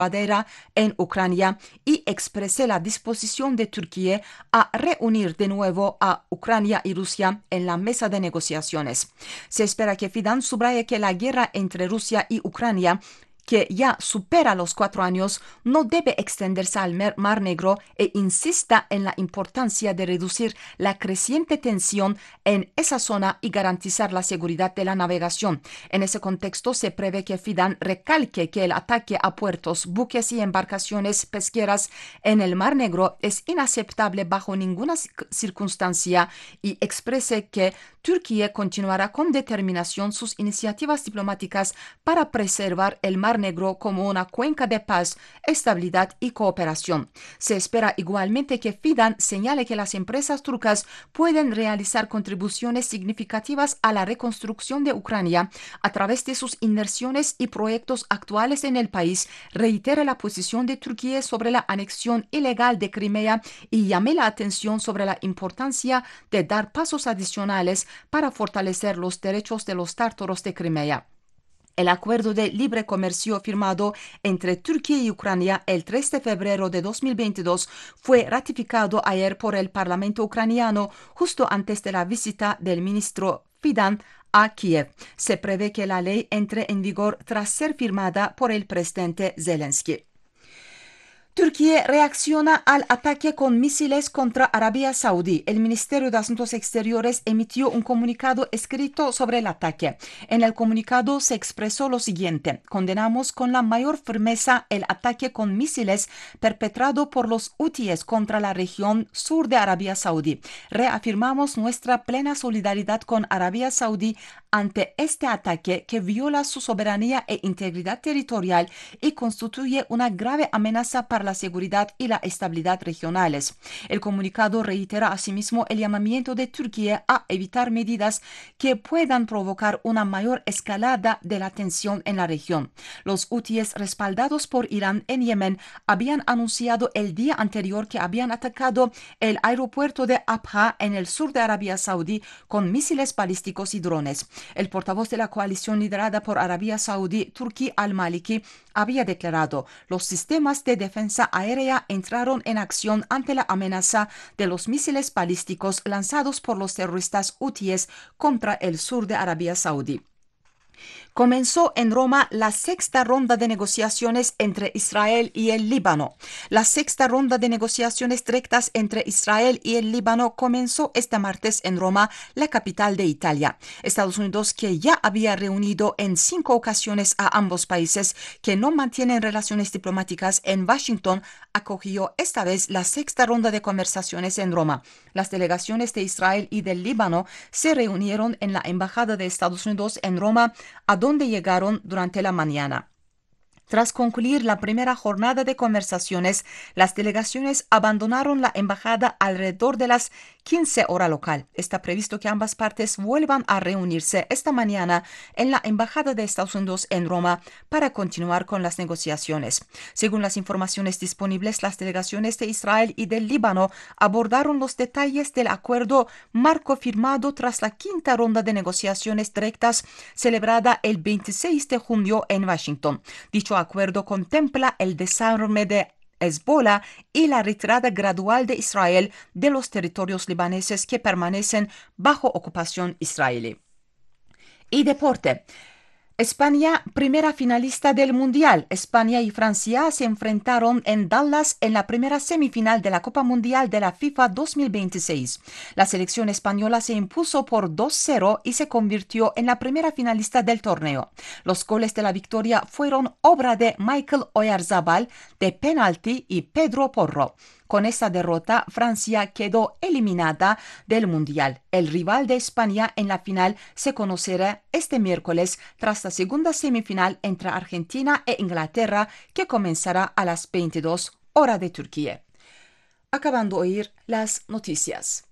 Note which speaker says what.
Speaker 1: verdadera en Ucrania y expresé la disposición de Turquía a reunir de nuevo a Ucrania y Rusia en la mesa de negociaciones. Se espera que Fidan subraye que la guerra entre Rusia y Ucrania, que ya supera los 4 años, no debe extenderse al Mar Negro e insista en la importancia de reducir la creciente tensión en esa zona y garantizar la seguridad de la navegación. En ese contexto, se prevé que Fidan recalque que el ataque a puertos, buques y embarcaciones pesqueras en el Mar Negro es inaceptable bajo ninguna circunstancia y exprese que Turquía continuará con determinación sus iniciativas diplomáticas para preservar el Mar Negro como una cuenca de paz, estabilidad y cooperación. Se espera igualmente que Fidan señale que las empresas turcas pueden realizar contribuciones significativas a la reconstrucción de Ucrania a través de sus inversiones y proyectos actuales en el país, reitere la posición de Turquía sobre la anexión ilegal de Crimea y llame la atención sobre la importancia de dar pasos adicionales para fortalecer los derechos de los tártaros de Crimea. El acuerdo de libre comercio firmado entre Turquía y Ucrania el 3 de febrero de 2022 fue ratificado ayer por el Parlamento ucraniano justo antes de la visita del ministro Fidan a Kiev. Se prevé que la ley entre en vigor tras ser firmada por el presidente Zelensky. Turquía reacciona al ataque con misiles contra Arabia Saudí. El Ministerio de Asuntos Exteriores emitió un comunicado escrito sobre el ataque. En el comunicado se expresó lo siguiente: condenamos con la mayor firmeza el ataque con misiles perpetrado por los hutíes contra la región sur de Arabia Saudí. Reafirmamos nuestra plena solidaridad con Arabia Saudí ante este ataque que viola su soberanía e integridad territorial y constituye una grave amenaza para la seguridad y la estabilidad regionales. El comunicado reitera asimismo el llamamiento de Turquía a evitar medidas que puedan provocar una mayor escalada de la tensión en la región. Los hutíes, respaldados por Irán en Yemen, habían anunciado el día anterior que habían atacado el aeropuerto de Abha en el sur de Arabia Saudí con misiles balísticos y drones. El portavoz de la coalición liderada por Arabia Saudí, Turki al-Maliki, había declarado: los sistemas de defensa aérea entraron en acción ante la amenaza de los misiles balísticos lanzados por los terroristas hutíes contra el sur de Arabia Saudí. Comenzó en Roma la sexta ronda de negociaciones entre Israel y el Líbano. La sexta ronda de negociaciones directas entre Israel y el Líbano comenzó este martes en Roma, la capital de Italia. Estados Unidos, que ya había reunido en 5 ocasiones a ambos países que no mantienen relaciones diplomáticas en Washington, acogió esta vez la sexta ronda de conversaciones en Roma. Las delegaciones de Israel y del Líbano se reunieron en la Embajada de Estados Unidos en Roma, a donde llegaron durante la mañana. Tras concluir la primera jornada de conversaciones, las delegaciones abandonaron la embajada alrededor de las 15 horas local. Está previsto que ambas partes vuelvan a reunirse esta mañana en la embajada de Estados Unidos en Roma para continuar con las negociaciones. Según las informaciones disponibles, las delegaciones de Israel y del Líbano abordaron los detalles del acuerdo marco firmado tras la quinta ronda de negociaciones directas celebrada el 26 de junio en Washington. Dicho acuerdo contempla el desarme de Hezbollah y la retirada gradual de Israel de los territorios libaneses que permanecen bajo ocupación israelí. Y deporte. España, primera finalista del Mundial. España y Francia se enfrentaron en Dallas en la primera semifinal de la Copa Mundial de la FIFA 2026. La selección española se impuso por 2-0 y se convirtió en la primera finalista del torneo. Los goles de la victoria fueron obra de Michael Oyarzabal de penalti y Pedro Porro. Con esta derrota, Francia quedó eliminada del Mundial. El rival de España en la final se conocerá este miércoles tras la segunda semifinal entre Argentina e Inglaterra, que comenzará a las 22 horas de Turquía. Acabando de oír las noticias.